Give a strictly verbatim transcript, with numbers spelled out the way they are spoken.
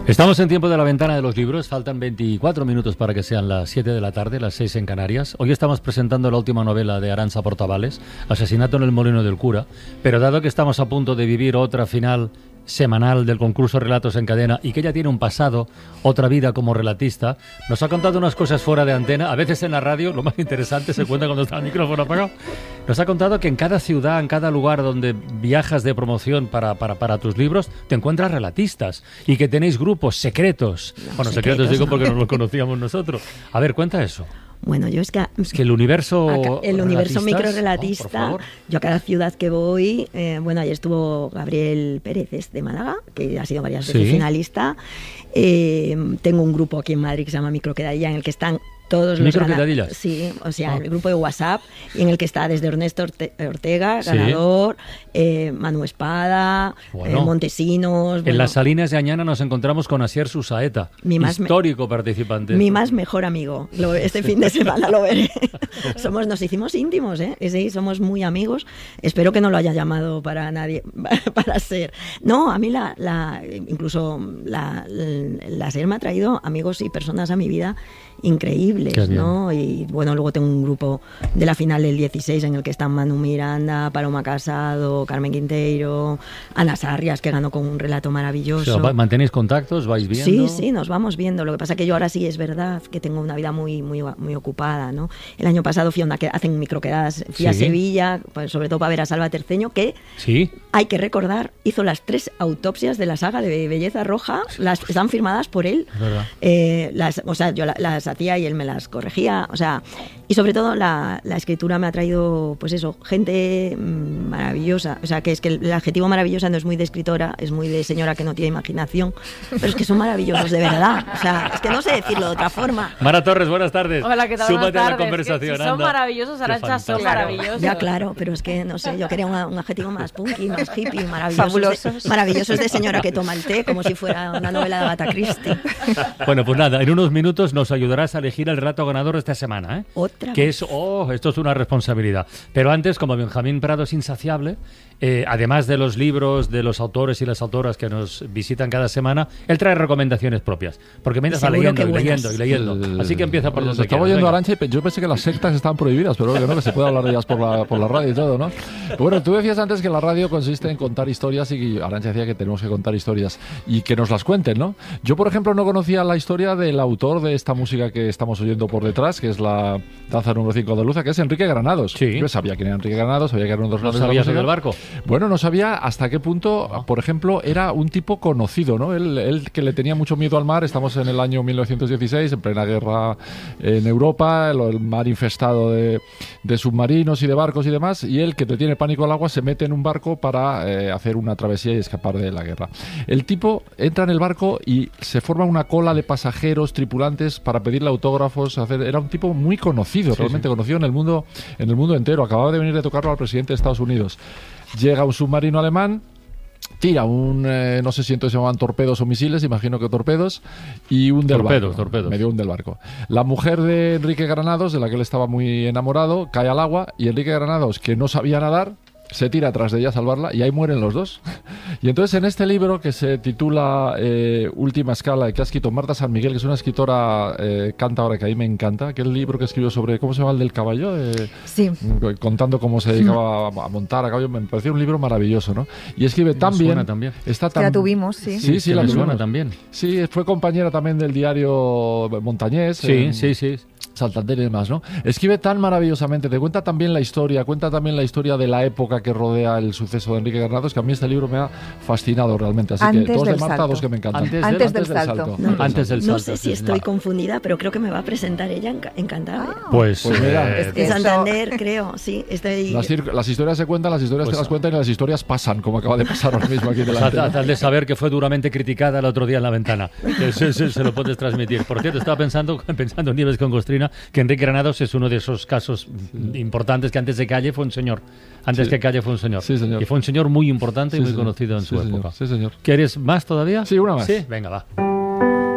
Estamos en tiempo de la ventana de los libros, faltan veinticuatro minutos para que sean las siete de la tarde, las seis en Canarias. Hoy estamos presentando la última novela de Arantxa Portavales, Asesinato en el Molino del Cura, pero dado que estamos a punto de vivir otra final semanal del concurso Relatos en Cadena y que ella tiene un pasado, otra vida como relatista, nos ha contado unas cosas fuera de antena, a veces en la radio, lo más interesante se cuenta cuando está el micrófono apagado. Nos ha contado que en cada ciudad, en cada lugar donde viajas de promoción para, para, para tus libros, te encuentras relatistas y que tenéis grupos secretos. No, bueno, secretos, secretos digo no. porque no los conocíamos nosotros. A ver, cuenta eso. Bueno, yo es que... Es que el universo... Acá, el universo relatistas, microrelatista, oh, yo a cada ciudad que voy, eh, bueno, ayer estuvo Gabriel Pérez es de Málaga, que ha sido varias veces sí. finalista. Eh, tengo un grupo aquí en Madrid que se llama Microquedadilla, en el que están todos los ¿Microquedadillas? Sí, o sea, Ah. el grupo de WhatsApp, y en el que está desde Ernesto Orte- Ortega, Sí. ganador, eh, Manu Espada, Bueno. eh, Montesinos... En bueno, las Salinas de Añana nos encontramos con Asier Susaeta, Mi más me- histórico participante. Mi más mejor amigo. Lo- este fin de semana lo veré. somos, nos hicimos íntimos, ¿eh? Sí, somos muy amigos. Espero que no lo haya llamado para nadie, para ser. No, a mí la, la incluso la, la, la SER me ha traído amigos y personas a mi vida increíbles, Qué bien. ¿no? Y bueno, luego tengo un grupo de la final del dieciséis en el que están Manu Miranda, Paloma Casado, Carmen Quinteiro, Ana Sarrias, que ganó con un relato O maravilloso. sea, ¿mantenéis contactos? ¿Vais viendo? Sí, sí, nos vamos viendo. Lo que pasa que yo ahora sí es verdad que tengo una vida muy, muy, muy ocupada, ¿no? El año pasado fui a una que hacen microquedadas, fui a Sí. Sevilla, pues, sobre todo para ver a Salva Terceño, que Sí. hay que recordar, hizo las tres autopsias de la saga de Belleza Roja, las están firmadas por él. Es verdad. Eh, las, o sea, yo la- las hacía y él me las corregía, o sea, y sobre todo la, la escritura me ha traído, pues eso, gente mm, maravillosa, o sea, que es que el, el adjetivo maravillosa no es muy de escritora, es muy de señora que no tiene imaginación, pero es que son maravillosos de verdad, o sea, es que no sé decirlo de otra forma. Mara Torres, buenas tardes. Hola, ¿qué tal? Súmate Buenas a la tardes. conversación. Que si son anda. maravillosos, Qué Arantxa, son fantástico. maravillosos. Ya, claro, pero es que, no sé, yo quería una- un adjetivo más punky, más hippie, maravillosos. Fabulosos. De, maravillosos de señora que toma el té, como si fuera una novela de Agatha Christie. Bueno, pues nada, en unos minutos nos ayudarás a elegir el relato ganador de esta semana, ¿eh? Otra Que vez. es, oh, esto es una responsabilidad. Pero antes, como Benjamín Prado es insaciable, eh, además de los libros de los autores y las autoras que nos visitan cada semana, él trae recomendaciones propias. Porque mientras va Seguro leyendo que y buenas. leyendo y leyendo. Así que empieza por Oye, donde se estaba quieras, oyendo venga. Arantxa y pe- yo pensé que las sectas estaban prohibidas, pero que no, que se puede hablar de ellas por la, por la radio y todo, ¿no? Bueno, tú decías antes que la radio consiste en contar historias y Arantxa decía que tenemos que contar historias y que nos las cuenten, ¿no? Yo, por ejemplo, no conocía la historia del autor de esta música que estamos oyendo por detrás, que es la danza número cinco de Luza, que es Enrique Granados. Sí. Yo sabía quién era Enrique Granados, sabía que era uno de los ¿No grandes de la sabías lo música. del barco? Bueno, no sabía hasta qué punto, por ejemplo, era un tipo conocido, ¿no? Él, él que le tenía mucho miedo al mar, estamos en el año mil novecientos dieciséis, en plena guerra en Europa, el, el mar infestado de, de submarinos y de barcos y demás, y él que le tiene pánico al agua se mete en un barco para eh, hacer una travesía y escapar de la guerra. El tipo entra en el barco y se forma una cola de pasajeros, tripulantes, para pedirle autógrafos, hacer... era un tipo muy conocido, Sí, realmente sí. conocido en el mundo, en el mundo entero. Acababa de venir de tocarlo al presidente de Estados Unidos. Llega un submarino alemán, tira un, eh, no sé si entonces se llamaban torpedos o misiles, imagino que torpedos, y hunde el Torpedos, barco. torpedos. Medio hunde el barco. La mujer de Enrique Granados, de la que él estaba muy enamorado, cae al agua y Enrique Granados, que no sabía nadar, se tira atrás de ella a salvarla y ahí mueren los dos. Y entonces en este libro que se titula eh, Última Escala, que ha escrito Marta San Miguel, que es una escritora eh, cántabra que a mí me encanta, aquel libro que escribió sobre, ¿cómo se llama el del caballo? Eh, Sí. contando cómo se dedicaba a, a montar a caballo, me pareció un libro maravilloso, ¿no? Y escribe tan Me bien, suena también. está Que tan... la tuvimos, sí. Sí, sí, que la me suena tuvimos. también. Sí, fue compañera también del diario Montañés. Sí, en sí, sí. Santander y demás, ¿no? Escribe tan maravillosamente, te cuenta también la historia, cuenta también la historia de la época que rodea el suceso de Enrique Granados, que a mí este libro me ha fascinado realmente. Así Antes que dos de del Marta, salto. dos que me encantan. Antes Antes del salto. No, Antes del no salto, sé sí, si estoy señor. confundida, pero creo que me va a presentar ella en, Ca- en Cantabria. Pues, Pues mira, eh, es que En eso- Santander, creo, sí. Estoy... Las, cir- las historias se cuentan, las historias Pues- te las cuentan y las historias pasan, como acaba de pasar ahora mismo aquí delante. Tal, ¿no? tal de saber que fue duramente criticada el otro día en la ventana. Que se, se- se lo puedes transmitir. Por cierto, estaba pensando, pensando en Nieves con Costrina, que Enrique Granados es uno de esos casos importantes que antes de Calle fue un señor. Antes Sí. que Calle fue un señor. Sí, señor. Y fue un señor muy importante y Sí, muy señor. conocido en Sí, su señor. época. Sí, señor. ¿Quieres más todavía? Sí, una más. Sí, venga, va.